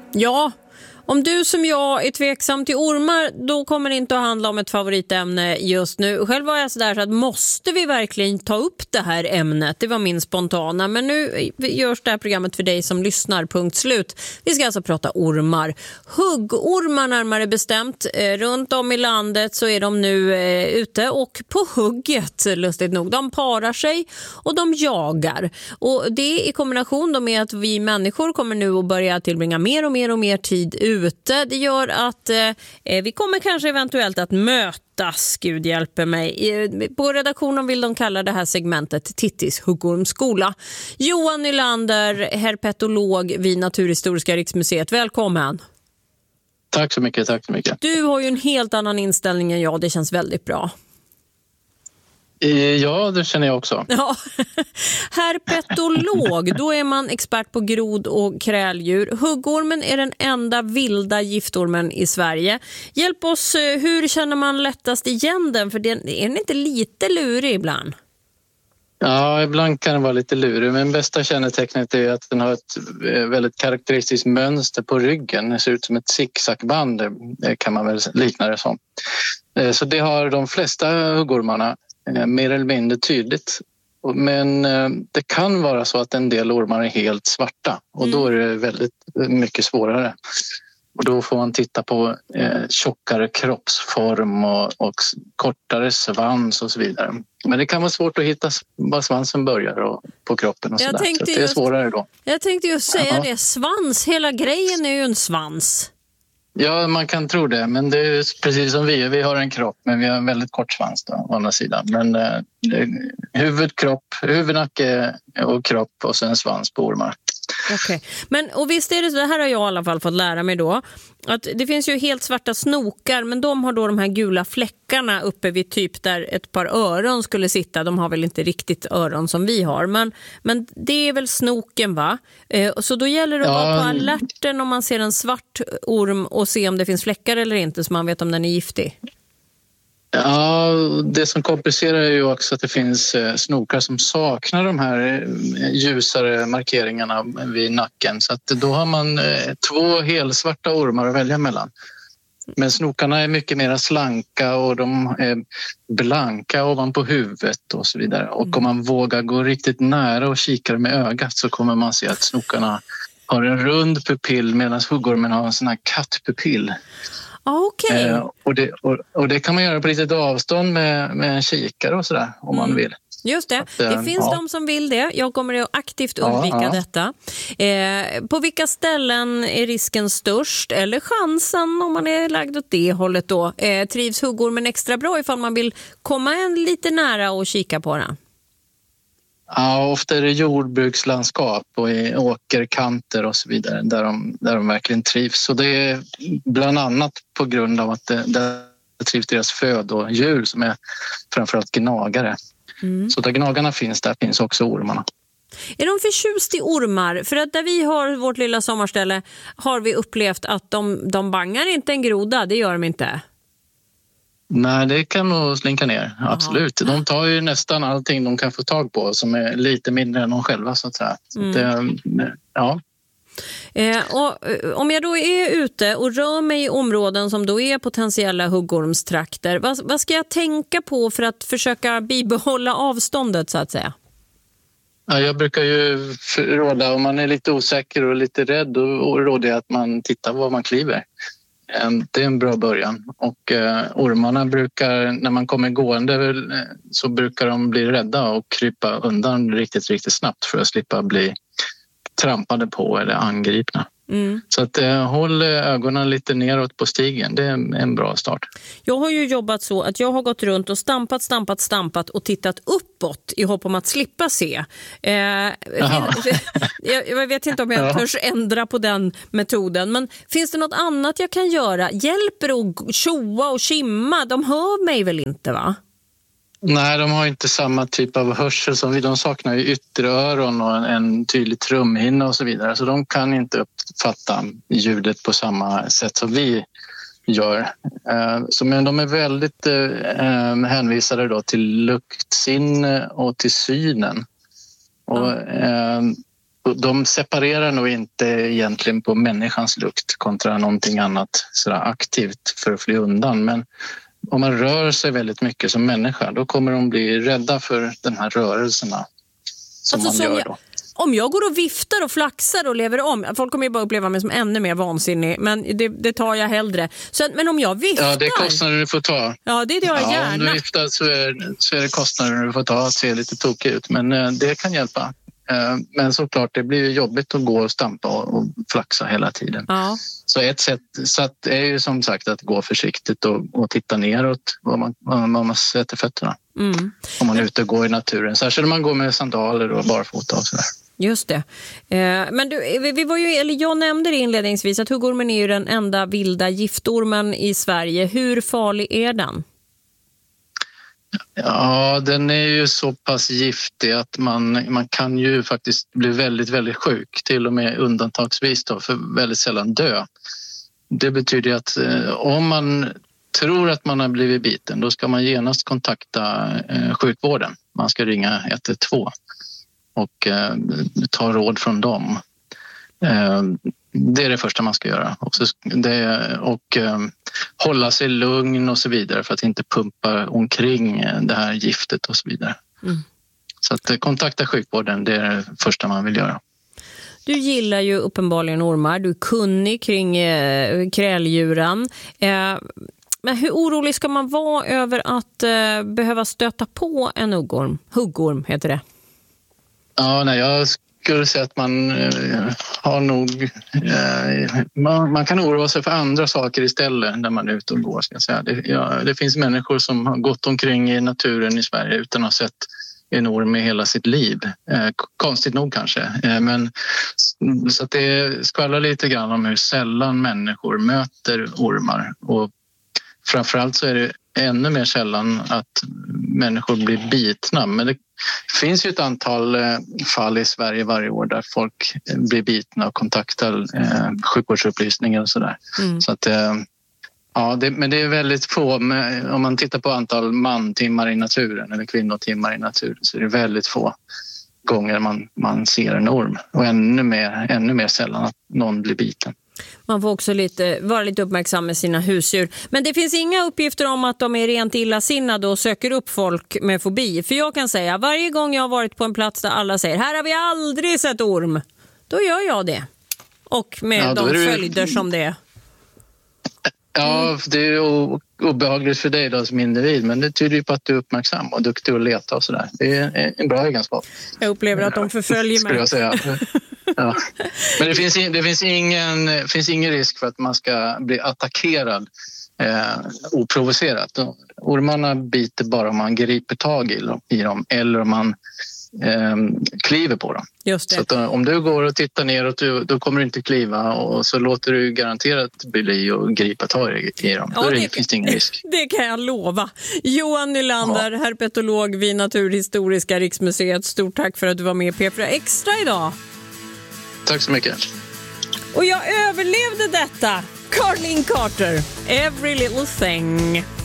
Ja, om du som jag är tveksam till ormar, då kommer det inte att handla om ett favoritämne just nu. Själv var jag sådär så att måste vi verkligen ta upp det här ämnet? Det var min spontana, men nu görs det här programmet för dig som lyssnar, punkt slut. Vi ska alltså prata ormar. Huggormar närmare bestämt. Runt om i landet så är de nu ute och på hugget, lustigt nog. De parar sig och de jagar. Och det i kombination med att vi människor kommer nu att börja tillbringa mer och mer tid ute. Det gör att vi kommer kanske eventuellt att mötas, Gud hjälper mig. På redaktionen vill de kalla det här segmentet Tittis huggormskola. Johan Nylander, herpetolog vid Naturhistoriska riksmuseet. Välkommen. Tack så mycket, tack så mycket. Du har ju en helt annan inställning än jag, det känns väldigt bra. Ja, det känner jag också. Ja. Herpetolog, då är man expert på grod- och kräldjur. Huggormen är den enda vilda giftormen i Sverige. Hjälp oss, hur känner man lättast igen den? För den är inte lite lurig ibland? Ja, ibland kan den vara lite lurig. Men bästa kännetecknet är att den har ett väldigt karaktäristiskt mönster på ryggen. Det ser ut som ett zigzagband, det kan man väl likna det som. Så det har de flesta huggormarna. Mer eller mindre tydligt. Men det kan vara så att en del ormar är helt svarta och då är det väldigt mycket svårare. Och då får man titta på tjockare kroppsform och kortare svans och så vidare. Men det kan vara svårt att hitta var svansen börjar och på kroppen och så där. Så det är svårare då. Jag tänkte just säga det, svans, hela grejen är ju en svans. Ja, man kan tro det, men det är precis som vi har en kropp, men vi har en väldigt kort svans då, å andra sidan. Men huvud, nacke och kropp och sen svans på ormar. Okej. Men och visst är det så, det här har jag i alla fall fått lära mig då, att det finns ju helt svarta snokar, men de har då de här gula fläckarna uppe vid typ där ett par öron skulle sitta. De har väl inte riktigt öron som vi har, men det är väl snoken, va? Så då gäller det att vara på alerten om man ser en svart orm och se om det finns fläckar eller inte, så man vet om den är giftig. Ja, det som komplicerar är ju också att det finns snokar som saknar de här ljusare markeringarna vid nacken. Så att då har man 2 helsvarta ormar att välja mellan. Men snokarna är mycket mer slanka och de är blanka ovanpå huvudet och så vidare. Och om man vågar gå riktigt nära och kika med ögat så kommer man se att snokarna har en rund pupill medan huggormen har en sån här kattpupill. Okay. Och det kan man göra på litet avstånd med en kikare och sådär om man vill. Just det, det finns de som vill det. Jag kommer att aktivt undvika detta. På vilka ställen är risken störst eller chansen om man är lagd åt det hållet då? Trivs huggormen extra bra ifall man vill komma lite nära och kika på den? Ja, ofta är det jordbrukslandskap och i åkerkanter och så vidare där de verkligen trivs. Så det är bland annat på grund av att det trivs deras födodjur som är framförallt gnagare. Så där gnagarna finns, där finns också ormarna. Är de förtjust i ormar? För att där vi har vårt lilla sommarställe har vi upplevt att de bangar inte en groda, det gör de inte. Nej, det kan nog slinka ner, absolut. De tar ju nästan allting de kan få tag på som är lite mindre än de själva så att säga. Så ja. Och om jag då är ute och rör mig i områden som då är potentiella huggormstrakter, vad ska jag tänka på för att försöka bibehålla avståndet så att säga? Ja, jag brukar ju råda, om man är lite osäker och lite rädd, och råder att man tittar var man kliver. Det är en bra början. Och ormarna brukar, när man kommer gående så brukar de bli rädda och krypa undan riktigt, riktigt snabbt för att slippa bli trampade på eller angripna. Så att håll ögonen lite neråt på stigen, det är en bra start. Jag har ju jobbat så att jag har gått runt och stampat och tittat uppåt i hopp om att slippa se. Jag vet inte om jag törs ändra på den metoden, men finns det något annat jag kan göra? Hjälper att tjoa och kimma? De hör mig väl inte, va? Nej, de har inte samma typ av hörsel som vi. De saknar ju ytteröron och en tydlig trumhinna och så vidare. Så de kan inte uppfatta ljudet på samma sätt som vi gör. Men de är väldigt hänvisade då till luktsinne och till synen. Och de separerar nog inte egentligen på människans lukt kontra någonting annat sådär aktivt för att fly undan. Men om man rör sig väldigt mycket som människa, då kommer de bli rädda för de här rörelserna som man gör då. Om jag går och viftar och flaxar och lever om, folk kommer ju bara uppleva mig som ännu mer vansinnig, men det tar jag hellre. Men om jag viftar... Ja, det är kostnader du får ta. Ja, det gör jag gärna. Om du viftar så är det kostnader du får ta att se lite tokig ut, men det kan hjälpa. Men såklart, det blir jobbigt att gå och stampa och flaxa hela tiden. Ja. Så ett sätt är ju som sagt att gå försiktigt och titta neråt var man sätter fötterna. Mm. Om man är ute och går i naturen. Särskilt om man går med sandaler och barfota och sådär. Just det. Men jag nämnde det inledningsvis att huggormen är ju den enda vilda giftormen i Sverige. Hur farlig är den? Ja, den är ju så pass giftig att man kan ju faktiskt bli väldigt, väldigt sjuk. Till och med undantagsvis då, för väldigt sällan dö. Det betyder att om man tror att man har blivit biten, då ska man genast kontakta sjukvården. Man ska ringa 112 och ta råd från dem. Det är det första man ska göra. Och hålla sig lugn och så vidare för att inte pumpa omkring det här giftet och så vidare. Mm. Så att kontakta sjukvården, det är det första man vill göra. Du gillar ju uppenbarligen ormar. Du är kunnig kring kräldjuren. Men hur orolig ska man vara över att behöva stöta på en huggorm? Huggorm heter det. Ja, nej, jag skulle säga att man har nog... Man kan oroa sig för andra saker istället när man är ute och går. Ska jag säga. Det finns människor som har gått omkring i naturen i Sverige utan att ha sett en orm i hela sitt liv. Konstigt nog kanske. Men, så att det skvallrar lite grann om hur sällan människor möter ormar. Och framförallt så är det ännu mer sällan att människor blir bitna. Men det finns ju ett antal fall i Sverige varje år där folk blir bitna och kontaktar sjukvårdsupplysningar och sådär. Mm. Så att, men det är väldigt få. Om man tittar på antal mantimmar i naturen eller kvinnotimmar i naturen så är det väldigt få gånger man ser en orm. Och ännu mer sällan att någon blir biten. Man får också vara lite uppmärksam med sina husdjur. Men det finns inga uppgifter om att de är rent illasinnade och söker upp folk med fobi. För jag kan säga, varje gång jag har varit på en plats där alla säger här har vi aldrig sett orm, då gör jag det. Och med de följder som det är. Ja, det är obehagligt för dig då som individ, men det tyder ju på att du är uppmärksam och duktig att leta och sådär. Det är en bra egenskap. Jag upplever att de förföljer mig. Skulle jag säga. Ja. Men det finns ingen risk för att man ska bli attackerad oprovocerat. Ormarna biter bara om man griper tag i dem eller om man kliver på dem. Just det. Så att om du går och tittar neråt, då kommer du inte kliva och så låter du garanterat bli och gripa tag i dem. Ja, då finns det ingen risk. Det kan jag lova. Johan Nylander, herpetolog vid Naturhistoriska Riksmuseet. Stort tack för att du var med i P4 Extra idag. Tack så mycket. Och jag överlevde detta. Carlene Carter, Every Little Thing.